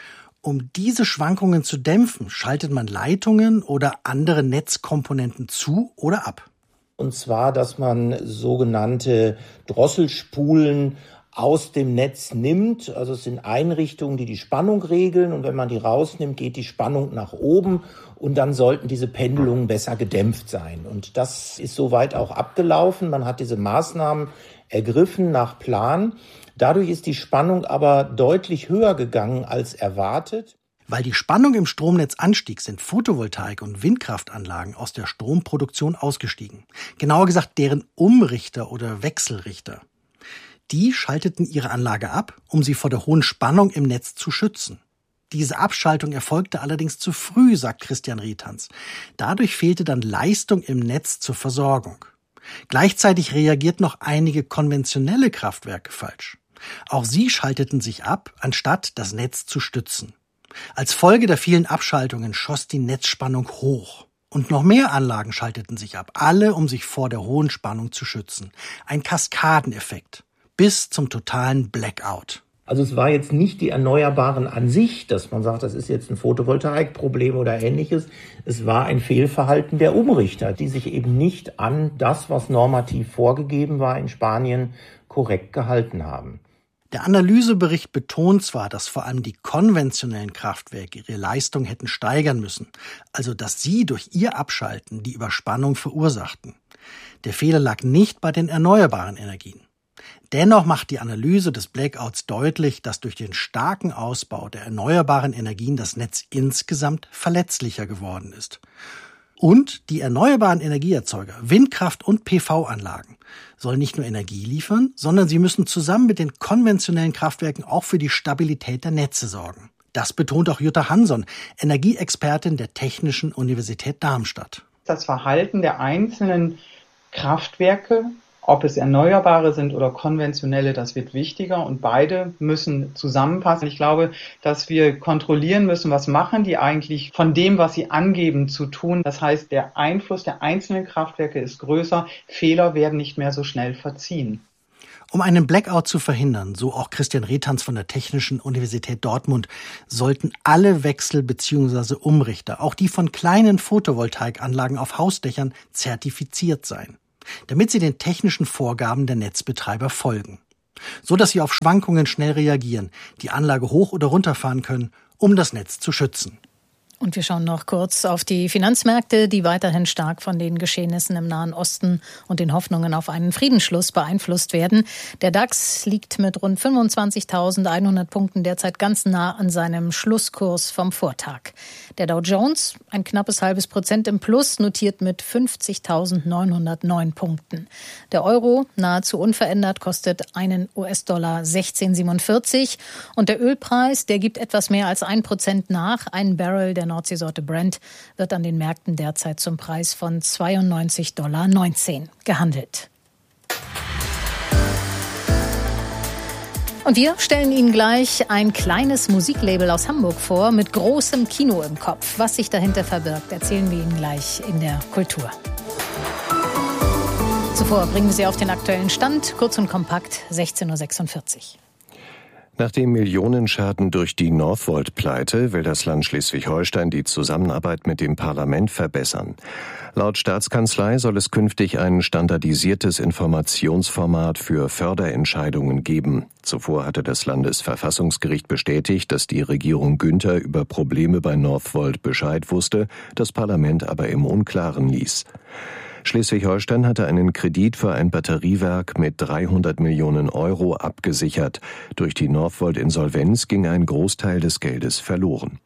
B: Um diese Schwankungen zu dämpfen, schaltet man Leitungen oder andere Netzkomponenten zu oder ab.
V: Und zwar, dass man sogenannte Drosselspulen aus dem Netz nimmt. Also es sind Einrichtungen, die die Spannung regeln. Und wenn man die rausnimmt, geht die Spannung nach oben. Und dann sollten diese Pendelungen besser gedämpft sein. Und das ist soweit auch abgelaufen. Man hat diese Maßnahmen ergriffen nach Plan. Dadurch ist die Spannung aber deutlich höher gegangen als erwartet.
B: Weil die Spannung im Stromnetz anstieg, sind Photovoltaik- und Windkraftanlagen aus der Stromproduktion ausgestiegen. Genauer gesagt deren Umrichter oder Wechselrichter. Die schalteten ihre Anlage ab, um sie vor der hohen Spannung im Netz zu schützen. Diese Abschaltung erfolgte allerdings zu früh, sagt Christian Rethans. Dadurch fehlte dann Leistung im Netz zur Versorgung. Gleichzeitig reagiert noch einige konventionelle Kraftwerke falsch. Auch sie schalteten sich ab, anstatt das Netz zu stützen. Als Folge der vielen Abschaltungen schoss die Netzspannung hoch. Und noch mehr Anlagen schalteten sich ab, alle um sich vor der hohen Spannung zu schützen. Ein Kaskadeneffekt bis zum totalen Blackout.
V: Also es war jetzt nicht die Erneuerbaren an sich, dass man sagt, das ist jetzt ein Photovoltaikproblem oder ähnliches. Es war ein Fehlverhalten der Umrichter, die sich eben nicht an das, was normativ vorgegeben war in Spanien, korrekt gehalten haben.
B: Der Analysebericht betont zwar, dass vor allem die konventionellen Kraftwerke ihre Leistung hätten steigern müssen, also dass sie durch ihr Abschalten die Überspannung verursachten. Der Fehler lag nicht bei den erneuerbaren Energien. Dennoch macht die Analyse des Blackouts deutlich, dass durch den starken Ausbau der erneuerbaren Energien das Netz insgesamt verletzlicher geworden ist. Und die erneuerbaren Energieerzeuger, Windkraft- und P V-Anlagen, sollen nicht nur Energie liefern, sondern sie müssen zusammen mit den konventionellen Kraftwerken auch für die Stabilität der Netze sorgen. Das betont auch Jutta Hansson, Energieexpertin der Technischen Universität Darmstadt.
A: Das Verhalten der einzelnen Kraftwerke, ob es erneuerbare sind oder konventionelle, das wird wichtiger und beide müssen zusammenpassen. Ich glaube, dass wir kontrollieren müssen, was machen die eigentlich von dem, was sie angeben zu tun. Das heißt, der Einfluss der einzelnen Kraftwerke ist größer, Fehler werden nicht mehr so schnell verziehen.
B: Um einen Blackout zu verhindern, so auch Christian Retanz von der Technischen Universität Dortmund, sollten alle Wechsel- bzw. Umrichter, auch die von kleinen Photovoltaikanlagen auf Hausdächern, zertifiziert sein, damit sie den technischen Vorgaben der Netzbetreiber folgen, so dass sie auf Schwankungen schnell reagieren, die Anlage hoch oder runterfahren können, um das Netz zu schützen.
C: Und wir schauen noch kurz auf die Finanzmärkte, die weiterhin stark von den Geschehnissen im Nahen Osten und den Hoffnungen auf einen Friedensschluss beeinflusst werden. Der DAX liegt mit rund fünfundzwanzigtausendeinhundert Punkten derzeit ganz nah an seinem Schlusskurs vom Vortag. Der Dow Jones, ein knappes halbes Prozent im Plus, notiert mit fünfzigtausendneunhundertneun Punkten. Der Euro, nahezu unverändert, kostet einen U S-Dollar sechzehn Komma siebenundvierzig. Und der Ölpreis, der gibt etwas mehr als ein Prozent nach. Ein Barrel der Nordseesorte Brent wird an den Märkten derzeit zum Preis von zweiundneunzig Komma neunzehn Dollar gehandelt. Und wir stellen Ihnen gleich ein kleines Musiklabel aus Hamburg vor mit großem Kino im Kopf. Was sich dahinter verbirgt, erzählen wir Ihnen gleich in der Kultur. Zuvor bringen wir Sie auf den aktuellen Stand, kurz und kompakt, sechzehn Uhr sechsundvierzig.
D: Nach dem Millionenschaden durch die Northvolt-Pleite will das Land Schleswig-Holstein die Zusammenarbeit mit dem Parlament verbessern. Laut Staatskanzlei soll es künftig ein standardisiertes Informationsformat für Förderentscheidungen geben. Zuvor hatte das Landesverfassungsgericht bestätigt, dass die Regierung Günther über Probleme bei Northvolt Bescheid wusste, das Parlament aber im Unklaren ließ. Schleswig-Holstein hatte einen Kredit für ein Batteriewerk mit dreihundert Millionen Euro abgesichert. Durch die Northvolt-Insolvenz ging ein Großteil des Geldes verloren.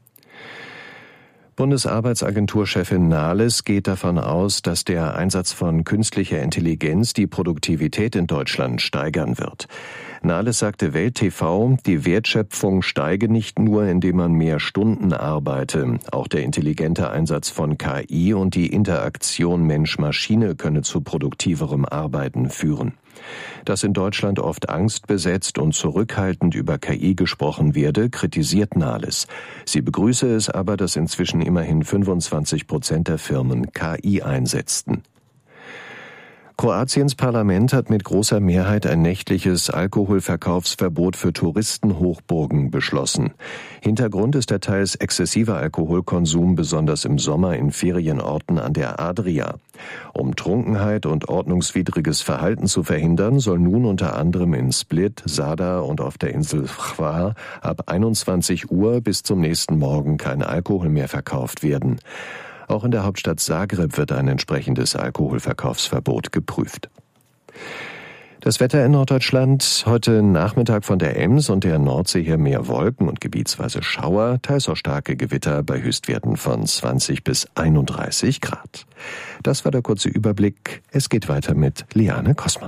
D: Bundesarbeitsagenturchefin Nahles geht davon aus, dass der Einsatz von künstlicher Intelligenz die Produktivität in Deutschland steigern wird. Nahles sagte Welt T V, die Wertschöpfung steige nicht nur, indem man mehr Stunden arbeite. Auch der intelligente Einsatz von K I und die Interaktion Mensch-Maschine könne zu produktiverem Arbeiten führen. Dass in Deutschland oft angstbesetzt und zurückhaltend über K I gesprochen werde, kritisiert Nahles. Sie begrüße es aber, dass inzwischen immerhin fünfundzwanzig Prozent der Firmen K I einsetzten. Kroatiens Parlament hat mit großer Mehrheit ein nächtliches Alkoholverkaufsverbot für Touristenhochburgen beschlossen. Hintergrund ist der teils exzessive Alkoholkonsum, besonders im Sommer in Ferienorten an der Adria. Um Trunkenheit und ordnungswidriges Verhalten zu verhindern, soll nun unter anderem in Split, Zadar und auf der Insel Hvar ab einundzwanzig Uhr bis zum nächsten Morgen kein Alkohol mehr verkauft werden. Auch in der Hauptstadt Zagreb wird ein entsprechendes Alkoholverkaufsverbot geprüft. Das Wetter in Norddeutschland: heute Nachmittag von der Ems und der Nordsee her mehr Wolken und gebietsweise Schauer, teils auch starke Gewitter bei Höchstwerten von zwanzig bis einunddreißig Grad. Das war der kurze Überblick. Es geht weiter mit Liane Kossmann.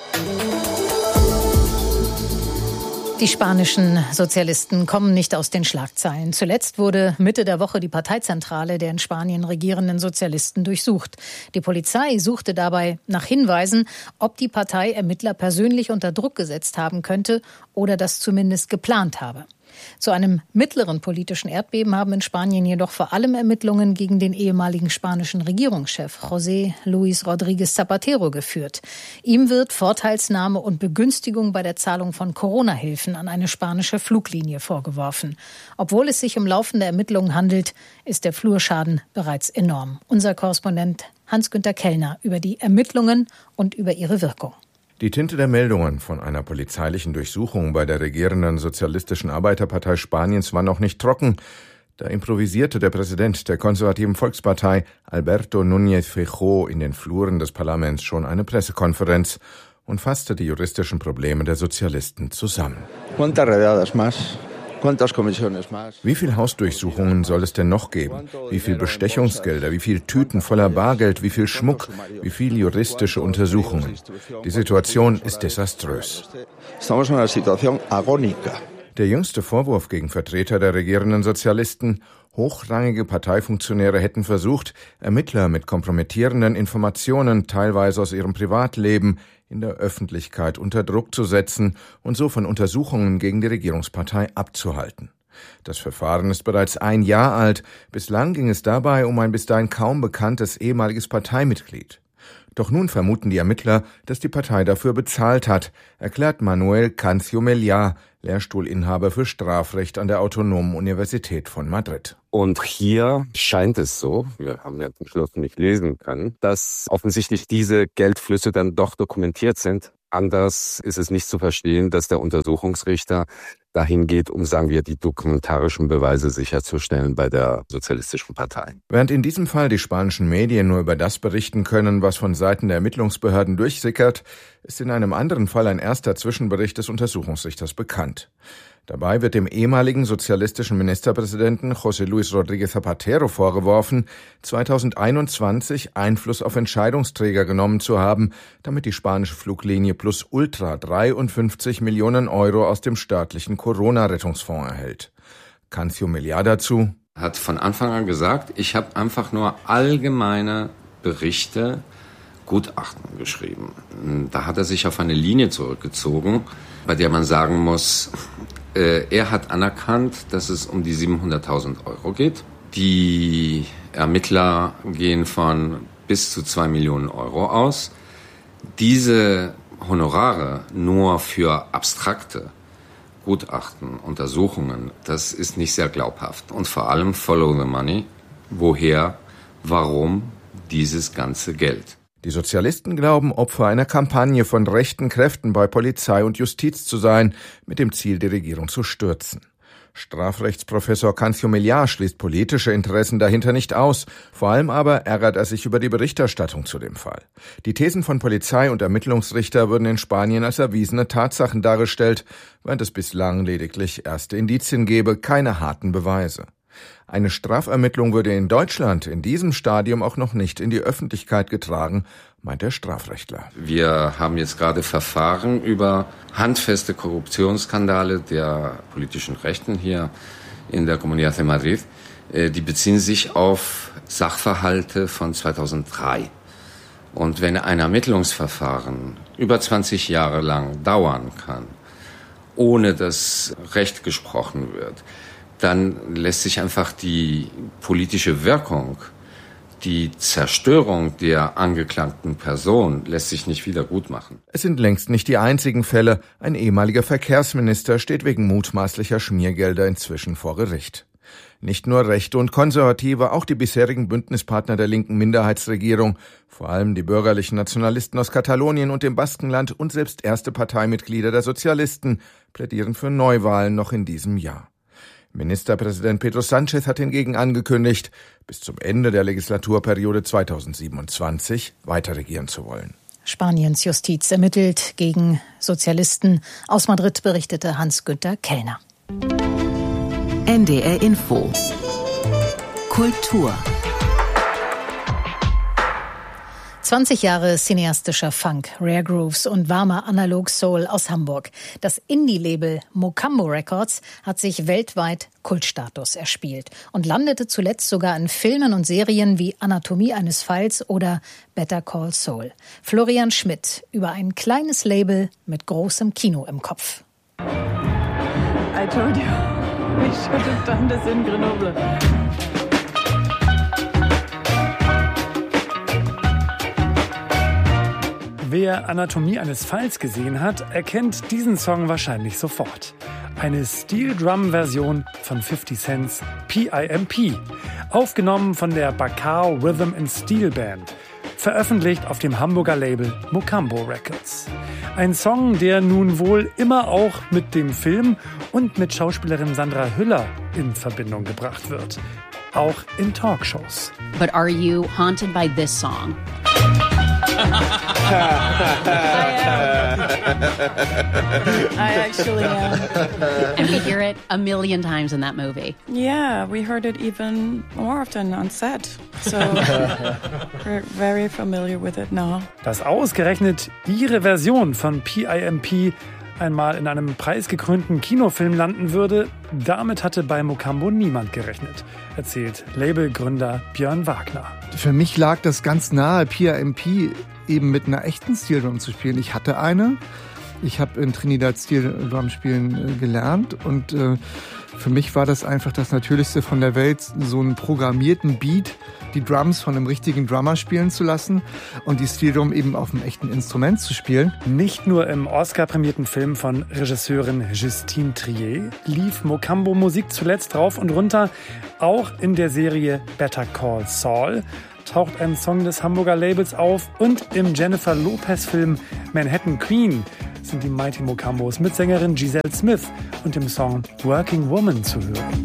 C: Die spanischen Sozialisten kommen nicht aus den Schlagzeilen. Zuletzt wurde Mitte der Woche die Parteizentrale der in Spanien regierenden Sozialisten durchsucht. Die Polizei suchte dabei nach Hinweisen, ob die Partei Ermittler persönlich unter Druck gesetzt haben könnte oder das zumindest geplant habe. Zu einem mittleren politischen Erdbeben haben in Spanien jedoch vor allem Ermittlungen gegen den ehemaligen spanischen Regierungschef José Luis Rodríguez Zapatero geführt. Ihm wird Vorteilsnahme und Begünstigung bei der Zahlung von Corona-Hilfen an eine spanische Fluglinie vorgeworfen. Obwohl es sich um laufende Ermittlungen handelt, ist der Flurschaden bereits enorm. Unser Korrespondent Hans-Günther Kellner über die Ermittlungen und über ihre Wirkung.
G: Die Tinte der Meldungen von einer polizeilichen Durchsuchung bei der regierenden Sozialistischen Arbeiterpartei Spaniens war noch nicht trocken. Da improvisierte der Präsident der konservativen Volkspartei, Alberto Núñez Feijóo, in den Fluren des Parlaments schon eine Pressekonferenz und fasste die juristischen Probleme der Sozialisten zusammen. Wie viele Hausdurchsuchungen soll es denn noch geben? Wie viel Bestechungsgelder, wie viel Tüten voller Bargeld, wie viel Schmuck, wie viel juristische Untersuchungen? Die Situation ist desaströs. Der jüngste Vorwurf gegen Vertreter der regierenden Sozialisten: Hochrangige Parteifunktionäre hätten versucht, Ermittler mit kompromittierenden Informationen, teilweise aus ihrem Privatleben, in der Öffentlichkeit unter Druck zu setzen und so von Untersuchungen gegen die Regierungspartei abzuhalten. Das Verfahren ist bereits ein Jahr alt. Bislang ging es dabei um ein bis dahin kaum bekanntes ehemaliges Parteimitglied. Doch nun vermuten die Ermittler, dass die Partei dafür bezahlt hat, erklärt Manuel Cancio Meliá, Lehrstuhlinhaber für Strafrecht an der Autonomen Universität von Madrid.
J: Und hier scheint es so, wir haben ja zum Schluss nicht lesen können, dass offensichtlich diese Geldflüsse dann doch dokumentiert sind. Anders ist es nicht zu verstehen, dass der Untersuchungsrichter dahin geht, um, sagen wir, die dokumentarischen Beweise sicherzustellen bei der Sozialistischen Partei.
G: Während in diesem Fall die spanischen Medien nur über das berichten können, was von Seiten der Ermittlungsbehörden durchsickert, ist in einem anderen Fall ein erster Zwischenbericht des Untersuchungsrichters bekannt. Dabei wird dem ehemaligen sozialistischen Ministerpräsidenten José Luis Rodríguez Zapatero vorgeworfen, zweitausendeinundzwanzig Einfluss auf Entscheidungsträger genommen zu haben, damit die spanische Fluglinie Plus Ultra dreiundfünfzig Millionen Euro aus dem staatlichen Corona-Rettungsfonds erhält. Cancio Meliá dazu:
J: Hat von Anfang an gesagt, ich habe einfach nur allgemeine Berichte, Gutachten geschrieben. Da hat er sich auf eine Linie zurückgezogen, bei der man sagen muss, äh, er hat anerkannt, dass es um die siebenhunderttausend Euro geht. Die Ermittler gehen von bis zu zwei Millionen Euro aus. Diese Honorare nur für abstrakte Gutachten, Untersuchungen, das ist nicht sehr glaubhaft. Und vor allem follow the money. Woher, warum dieses ganze Geld?
G: Die Sozialisten glauben, Opfer einer Kampagne von rechten Kräften bei Polizei und Justiz zu sein, mit dem Ziel, die Regierung zu stürzen. Strafrechtsprofessor Cancio Meliá schließt politische Interessen dahinter nicht aus. Vor allem aber ärgert er sich über die Berichterstattung zu dem Fall. Die Thesen von Polizei und Ermittlungsrichter würden in Spanien als erwiesene Tatsachen dargestellt, während es bislang lediglich erste Indizien gebe, keine harten Beweise. Eine Strafermittlung würde in Deutschland in diesem Stadium auch noch nicht in die Öffentlichkeit getragen, meint der Strafrechtler.
J: Wir haben jetzt gerade Verfahren über handfeste Korruptionsskandale der politischen Rechten hier in der Comunidad de Madrid. Die beziehen sich auf Sachverhalte von zweitausenddrei. Und wenn ein Ermittlungsverfahren über zwanzig Jahre lang dauern kann, ohne dass Recht gesprochen wird, dann lässt sich einfach die politische Wirkung, die Zerstörung der angeklagten Person lässt sich nicht wieder gut machen.
G: Es sind längst nicht die einzigen Fälle. Ein ehemaliger Verkehrsminister steht wegen mutmaßlicher Schmiergelder inzwischen vor Gericht. Nicht nur Rechte und Konservative, auch die bisherigen Bündnispartner der linken Minderheitsregierung, vor allem die bürgerlichen Nationalisten aus Katalonien und dem Baskenland und selbst erste Parteimitglieder der Sozialisten, plädieren für Neuwahlen noch in diesem Jahr. Ministerpräsident Pedro Sánchez hat hingegen angekündigt, bis zum Ende der Legislaturperiode zweitausendsiebenundzwanzig weiterregieren zu wollen.
C: Spaniens Justiz ermittelt gegen Sozialisten. Aus Madrid berichtete Hans-Günther Kellner.
E: N D R Info. Kultur.
C: zwanzig Jahre cineastischer Funk, Rare Grooves und warmer Analog-Soul aus Hamburg. Das Indie-Label Mocambo Records hat sich weltweit Kultstatus erspielt und landete zuletzt sogar in Filmen und Serien wie Anatomie eines Falls oder Better Call Saul. Florian Schmidt über ein kleines Label mit großem Kino im Kopf.
K: I told you, we should have done this in Grenoble.
W: Wer Anatomie eines Falls gesehen hat, erkennt diesen Song wahrscheinlich sofort. Eine Steel-Drum-Version von fifty Cent's P I M P, aufgenommen von der Bacao Rhythm and Steel Band, veröffentlicht auf dem Hamburger Label Mocambo Records. Ein Song, der nun wohl immer auch mit dem Film und mit Schauspielerin Sandra Hüller in Verbindung gebracht wird. Auch in Talkshows.
X: But are you haunted by this song?
K: I actually am.
X: And we hear it a million times in that movie.
K: Yeah, we heard it even more often on set. So we're very familiar with it now.
W: Dass ausgerechnet ihre Version von P I M P einmal in einem preisgekrönten Kinofilm landen würde, damit hatte bei Mokambo niemand gerechnet, erzählt Labelgründer Björn Wagner.
H: Für mich lag das ganz nahe, P I M P eben mit einer echten Steel Drum zu spielen. Ich hatte eine. Ich habe in Trinidad Steel Drum spielen äh, gelernt und äh, für mich war das einfach das Natürlichste von der Welt, so einen programmierten Beat, die Drums von einem richtigen Drummer spielen zu lassen und die Steel Drum eben auf einem echten Instrument zu spielen.
W: Nicht nur im Oscar-prämierten Film von Regisseurin Justine Triet lief Mokambo Musik zuletzt rauf und runter. Auch in der Serie Better Call Saul taucht ein Song des Hamburger Labels auf und im Jennifer Lopez-Film Manhattan Queen sind die Mighty Mokambos mit Sängerin Giselle Smith und dem Song Working Woman zu hören.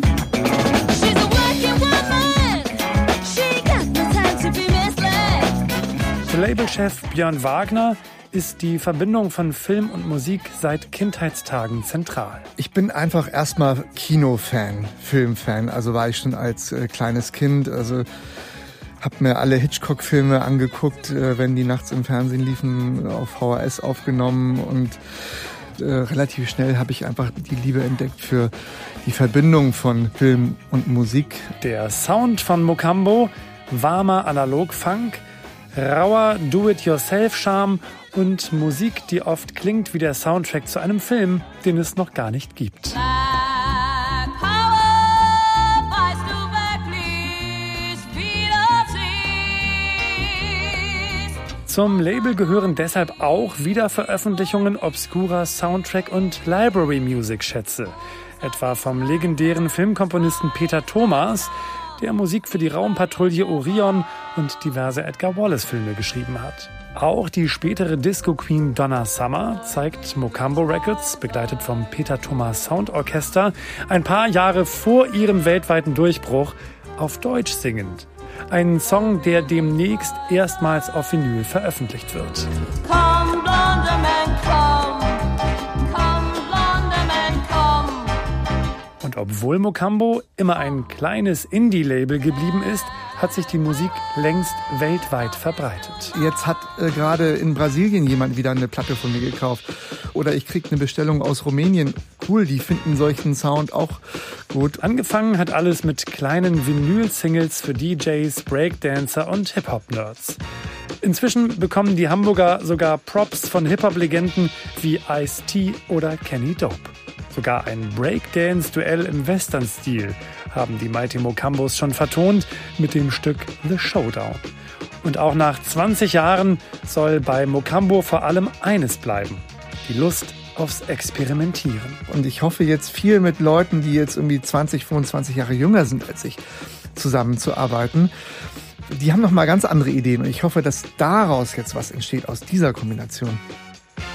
W: Für Labelchef Björn Wagner ist die Verbindung von Film und Musik seit Kindheitstagen zentral.
H: Ich bin einfach erstmal Kinofan, Filmfan. Also war ich schon als äh, kleines Kind. Also habe mir alle Hitchcock-Filme angeguckt, äh, wenn die nachts im Fernsehen liefen, auf V H S aufgenommen und äh, relativ schnell habe ich einfach die Liebe entdeckt für die Verbindung von Film und Musik.
W: Der Sound von Mokambo, warmer Analog-Funk, rauer Do-it-yourself-Charme und Musik, die oft klingt wie der Soundtrack zu einem Film, den es noch gar nicht gibt. Zum Label gehören deshalb auch Wiederveröffentlichungen obskurer Soundtrack- und Library-Music-Schätze. Etwa vom legendären Filmkomponisten Peter Thomas, der Musik für die Raumpatrouille Orion und diverse Edgar Wallace-Filme geschrieben hat. Auch die spätere Disco-Queen Donna Summer zeigt Mokambo Records, begleitet vom Peter Thomas Sound Orchester, ein paar Jahre vor ihrem weltweiten Durchbruch auf Deutsch singend. Ein Song, der demnächst erstmals auf Vinyl veröffentlicht wird. Komm, blonde Man, komm. Komm, blonde Man, komm. Und obwohl Mokambo immer ein kleines Indie-Label geblieben ist, hat sich die Musik längst weltweit verbreitet.
H: Jetzt hat äh, gerade in Brasilien jemand wieder eine Platte von mir gekauft. Oder ich kriege eine Bestellung aus Rumänien. Cool, die finden solchen Sound auch gut.
W: Angefangen hat alles mit kleinen Vinyl-Singles für D Js, Breakdancer und Hip-Hop-Nerds. Inzwischen bekommen die Hamburger sogar Props von Hip-Hop-Legenden wie Ice-T oder Kenny Dope. Sogar ein Breakdance-Duell im Western-Stil haben die Mighty Mokambos schon vertont mit dem Stück The Showdown. Und auch nach zwanzig Jahren soll bei Mokambo vor allem eines bleiben: die Lust aufs Experimentieren.
H: Und ich hoffe jetzt viel mit Leuten, die jetzt irgendwie zwanzig, fünfundzwanzig Jahre jünger sind als ich, zusammenzuarbeiten. Die haben noch mal ganz andere Ideen und ich hoffe, dass daraus jetzt was entsteht aus dieser Kombination.